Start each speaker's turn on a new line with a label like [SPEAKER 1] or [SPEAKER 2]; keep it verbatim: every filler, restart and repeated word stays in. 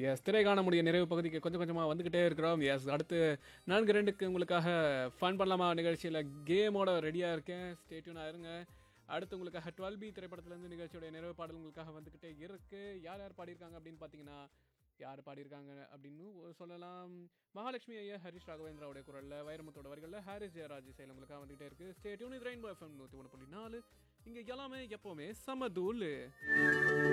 [SPEAKER 1] S திரை காண முடிய நிறைவு பகுதிக்கு கொஞ்சம் கொஞ்சமாக வந்துக்கிட்டே இருக்கிறோம். எஸ் அடுத்து நான்கு ரெண்டுக்கு உங்களுக்காக ஃபன் பண்ணலாமா நிகழ்ச்சியில் கேமோட ரெடியாக இருக்கேன். ஸ்டேட்யூனாக இருங்க. அடுத்து உங்களுக்காக டுவெல் பி திரைப்படத்துலேருந்து நிகழ்ச்சியோடைய நிறைவு பாடல் உங்களுக்காக வந்துக்கிட்டே இருக்குது. யார் யார் பாடியிருக்காங்க அப்படின்னு பார்த்தீங்கன்னா, யார் பாடியிருக்காங்க அப்படின்னு சொல்லலாம். மகாலட்சுமி ஐயா, ஹரிஷ் ராகவேந்திராவுடைய குரலில், வைரமுத்தோட வரிகளில், ஹாரிஸ் ஜெயராஜ் இசையில் உங்களுக்காக வந்துகிட்டே இருக்குது. ஸ்டேட்யூன் இது ரெயின்போ எஃப்எம் நூற்றி ஒன்று புள்ளி நாலு. இங்கே எல்லாமே எப்போவுமே சமதூள்.